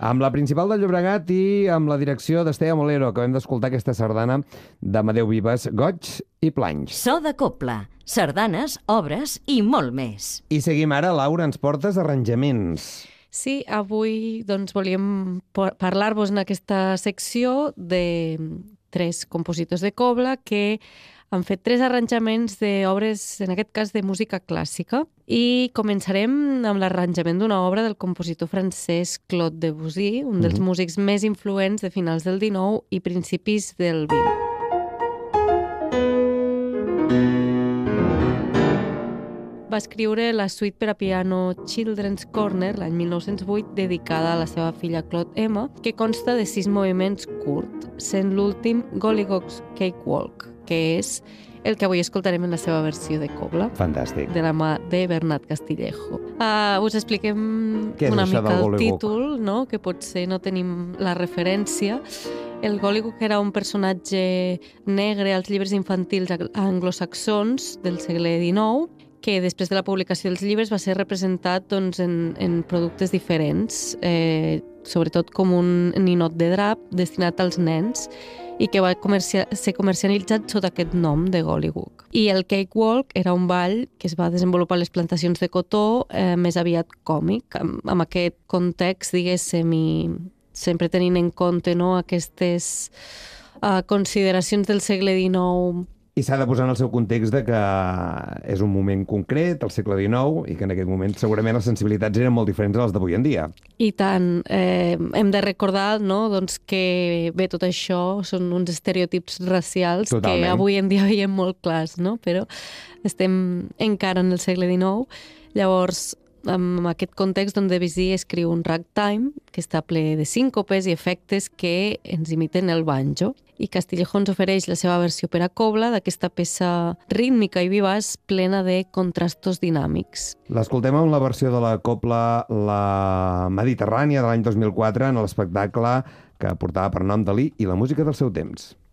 Amb la principal de Llobregat i amb la direcció d'Estella Molero, que hem d'escoltar aquesta sardana d'Amadeu Vives, Goig i Planys. So de Cobla, sardanes, obres i molt més. I seguim ara, Laura, ens portes arranjaments. Sí, avui volíem parlar-vos en aquesta secció de 3 compositors de cobla que han fet 3 arranjaments d'obres, en aquest cas de música clàssica. I començarem amb l'arranjament d'una obra del compositor francès Claude Debussy, un dels músics més influents de finals del XIX i principis del XX. Va escriure la suite per a piano Children's Corner l'any 1908, dedicada a la seva filla Claude Emma, que consta de 6 moviments curts, sent l'últim Gollywog's Cakewalk, que és el que avui escoltarem en la seva versió de cobla. Fantàstic. De la mà de Bernat Castillejo. Us expliquem una mica el títol, no? Que potser no tenim la referència. El Gollywog era un personatge negre als llibres infantils anglosaxons del segle XIX, que després de la publicació dels llibres va ser representat en productes diferents, sobretot com un ninot de drap destinat als nens, i que va ser comercialitzat sota aquest nom de Gollywog. I el Cakewalk era un ball que es va desenvolupar a les plantacions de cotó, més aviat còmic, amb aquest context, diguéssim, i sempre tenint en compte aquestes consideracions del segle XIX. I s'ha de posar en el seu context de que és un moment concret, al segle XIX, i que en aquest moment segurament les sensibilitats eren molt diferents a les d'avui en dia. I tant. Hem de recordar que bé, tot això són uns estereotips racials. Totalment. Que avui en dia veiem molt clars, no? Però estem encara en el segle XIX. Llavors, en aquest context, Debussy escriu un ragtime que està ple de síncopes i efectes que ens imiten el banjo. I Castillejo ens ofereix la seva versió per a cobla d'aquesta peça rítmica i vivaç plena de contrastos dinàmics. L'escoltem amb la versió de la cobla La Mediterrània de l'any 2004 en l'espectacle que portava per nom Dalí i la música del seu temps.